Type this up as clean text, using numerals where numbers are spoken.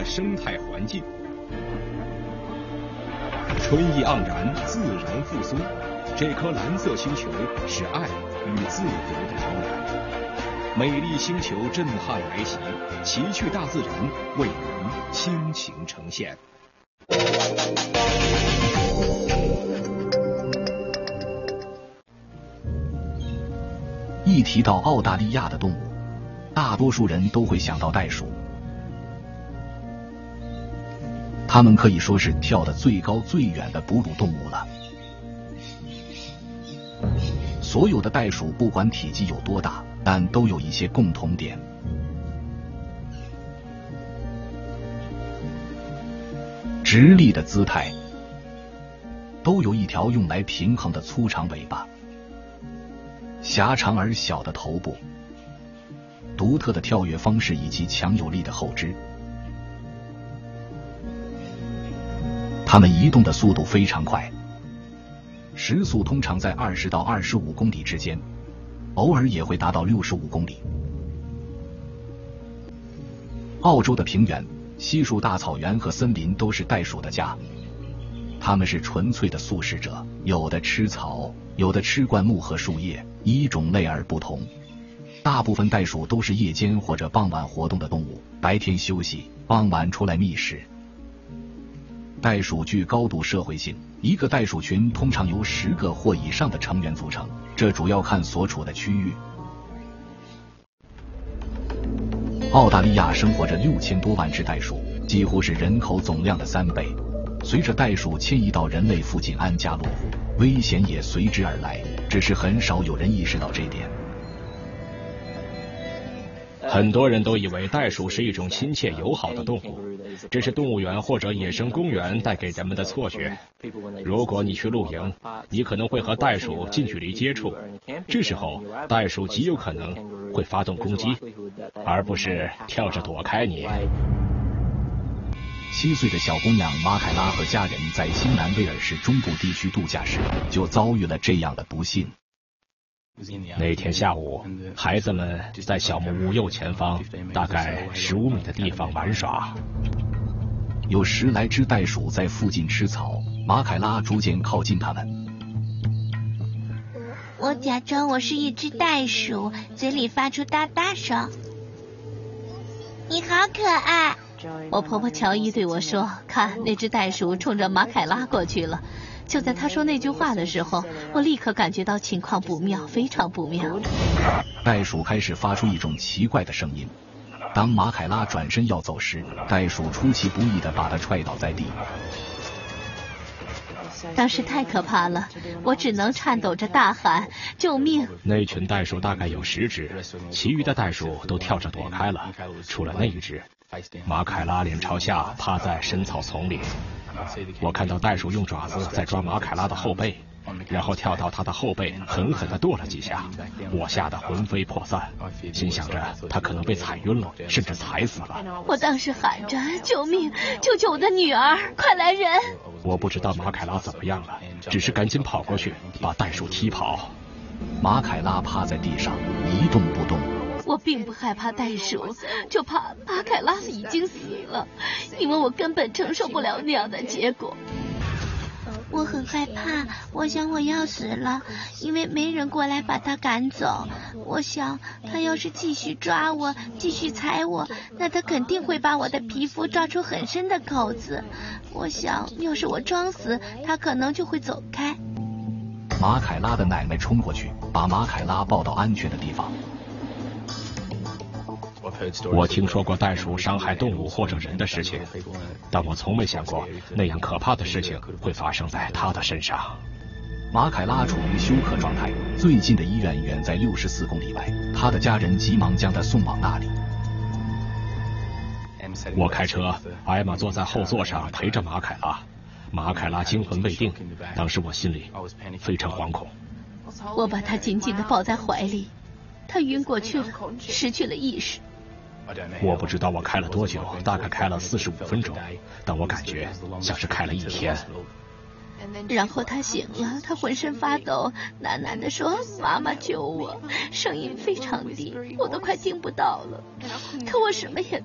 生态环境。春意盎然，自然复苏，这颗蓝色星球是爱与自由的摇篮。美丽星球震撼来袭，奇趣大自然为您倾情呈现。 一提到澳大利亚的动物，大多数人都会想到袋鼠。它们可以说是跳得最高最远的哺乳动物了。所有的袋鼠不管体积有多大，但都有一些共同点。直立的姿态，都有一条用来平衡的粗长尾巴，狭长而小的头部，独特的跳跃方式以及强有力的后肢。它们移动的速度非常快，时速通常在20到25公里之间，偶尔也会达到65公里。澳洲的平原、稀树大草原和森林都是袋鼠的家。它们是纯粹的素食者，有的吃草，有的吃灌木和树叶，依种类而不同。大部分袋鼠都是夜间或者傍晚活动的动物，白天休息，傍晚出来觅食。袋鼠具高度社会性，一个袋鼠群通常由10个或以上的成员组成，这主要看所处的区域。澳大利亚生活着6000多万只袋鼠，几乎是人口总量的3倍。随着袋鼠迁移到人类附近安家落户，危险也随之而来，只是很少有人意识到这点。 很多人都以为袋鼠是一种亲切友好的动物，这是动物园或者野生公园带给人们的错觉。如果你去露营，你可能会和袋鼠近距离接触，这时候袋鼠极有可能会发动攻击，而不是跳着躲开你。 7岁的小姑娘马凯拉和家人在新南威尔士中部地区度假时，就遭遇了这样的不幸。 那天下午，孩子们在小木屋右前方大概15米的地方玩耍， 有10来只袋鼠在附近吃草。马凯拉逐渐靠近它们。 我假装我是一只袋鼠，嘴里发出哒哒声。你好可爱。 我婆婆乔伊对我说，看，那只袋鼠冲着马凯拉过去了。就在她说那句话的时候，我立刻感觉到情况不妙，非常不妙。 袋鼠开始发出一种奇怪的声音。当马凯拉转身要走时，袋鼠出其不意地把它踹倒在地。 当时太可怕了，我只能颤抖着大喊救命。 那群袋鼠大概有10只，其余的袋鼠都跳着躲开了，除了那一只。马凯拉脸朝下趴在深草丛里，我看到袋鼠用爪子在抓马凯拉的后背，然后跳到他的后背狠狠地跺了几下，我吓得魂飞魄散，心想着他可能被踩晕了，甚至踩死了。 我当时喊着救命，救救我的女儿，快来人！ 我不知道马凯拉怎么样了，只是赶紧跑过去把袋鼠踢跑。 马凯拉趴在地上一动不动。 我并不害怕袋鼠，就怕马凯拉已经死了，因为我根本承受不了那样的结果。 我很害怕，我想我要死了，因为没人过来把他赶走。我想他要是继续抓我，继续踩我，那他肯定会把我的皮肤抓出很深的口子。我想要是我装死，他可能就会走开。 马凯拉的奶奶冲过去，把马凯拉抱到安全的地方。 我听说过袋鼠伤害动物或者人的事情，但我从没想过那样可怕的事情会发生在他的身上。 马凯拉处于休克状态，最近的医院远在64公里外，他的家人急忙将他送往那里。 我开车，艾玛坐在后座上陪着马凯拉。马凯拉惊魂未定，当时我心里非常惶恐。 我把他紧紧地抱在怀里，他晕过去了，失去了意识。 我不知道我开了多久，大概开了45分钟，但我感觉像是开了1天。 然后他醒了，他浑身发抖，喃喃地说：“妈妈救我！”声音非常低，我都快听不到了。可我什么也